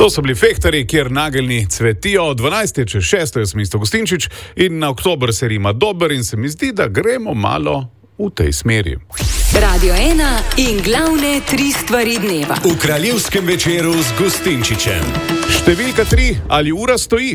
To so bili Fehtarji, kjer nageljni cvetijo. 12 je čez 6, jaz sem Isto Gustinčič in na oktober se rima dober in se mi zdi, da gremo malo v tej smeri. Radio 1 in glavne 3 stvari dneva. V kraljevskem večeru z Gustinčičem. Številka 3, ali ura stoji?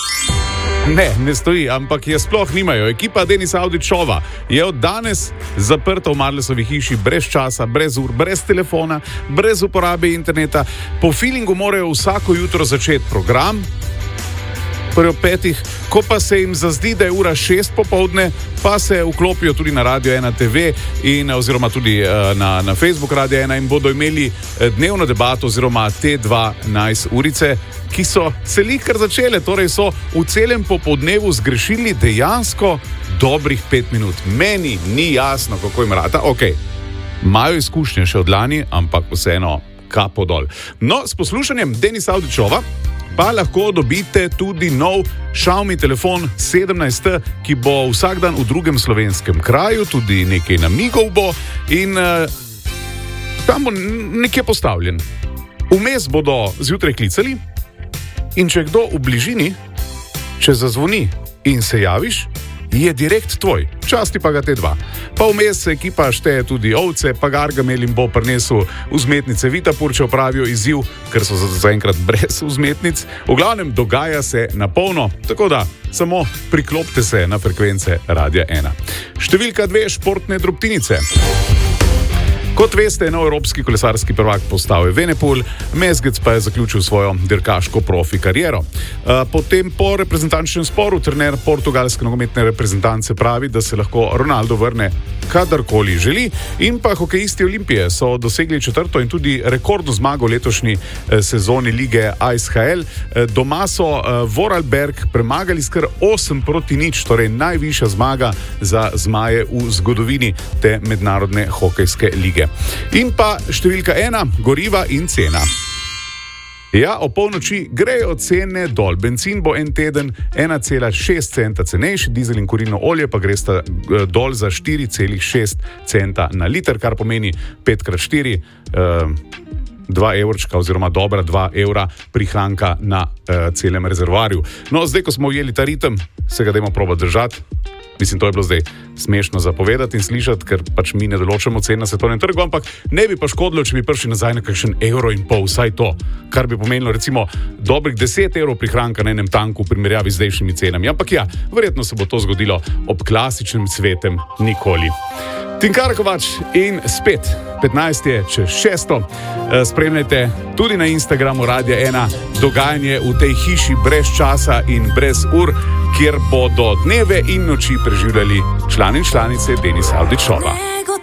Ne stoji, ampak je sploh nimajo. Ekipa Denisa Avdićova je od danes zaprta v Marlesovi hiši brez časa, brez ur, brez telefona, brez uporabe interneta. Po feelingu morajo vsako jutro začeti program, prvi ob 5, ko pa se jim zazdi, da je ura 6 popoldne, pa se vklopijo tudi na Radio 1 TV oziroma tudi na Facebook Radio 1 in bodo imeli dnevno debato oziroma te 12 urice, ki so kar začele, torej so v celem popoldnevu zgrešili dejansko dobrih 5 minut. Meni ni jasno, kako jim rata. Imajo izkušnje še od lani, ampak vseeno kapo dol. No, s poslušanjem Denisa Avdićova pa lahko dobite tudi nov Xiaomi telefon 17, ki bo vsak dan v drugem slovenskem kraju, tudi nekaj namigov bo in tam bo nekje postavljen. Vmes bodo zjutraj klicali in če kdo v bližini, če zazvoni in se javiš, je direkt tvoj, časti pa ga te 2. Pa vmes ekipa šteje tudi ovce, pa Gargamel jim bo prinesel vzmetnice Vitapur, če opravijo izziv, ker so zaenkrat brez vzmetnic. V glavnem dogaja se na polno, tako da samo priklopite se na frekvence Radia 1. Številka 2, športne drobtinice. Kot veste, je nov evropski kolesarski prvak postal Evenepoel, Mezgec pa je zaključil svojo dirkaško profi kariero. Potem po reprezentančnem sporu trener portugalske nogometne reprezentance pravi, da se lahko Ronaldo vrne kadarkoli želi, in pa hokejisti Olimpije so dosegli 4. in tudi rekordno zmago v letošnji sezoni lige ASHL. Doma so Vorarlberg premagali s kar 8-0, torej najvišja zmaga za zmaje v zgodovini te mednarodne hokejske lige. In pa številka 1, goriva in cena. Ja, o polnoči grejo cene dol. Bencin bo en teden 1,6 centa cenejši, dizel in kurilno olje pa gresta dol za 4,6 centa na liter, kar pomeni 5x4, 2 evrčka oziroma dobra 2 evra prihranka na celem rezervoarju. No, zdaj, ko smo ujeli ta ritem, se ga dajmo probati držati. Mislim, to je bilo zdaj smešno zapovedati in slišati, ker pač mi ne določamo cen na svetovnem trgu, ampak ne bi pa škodilo, če bi prišli nazaj na kakšen 1,5 evra, vsaj to, kar bi pomenilo recimo dobrih 10 evrov prihranka na enem tanku v primerjavi z zdajšnjimi cenami. Ampak ja, verjetno se bo to zgodilo ob klasičnem svetem nikoli. Tinkar Kovač in spet 15 je čez 6. Spremljajte tudi na Instagramu Radia 1 dogajanje v tej hiši brez časa in brez ur, kjer bodo dneve in noči preživljali člani in članice Denisa Avdićova.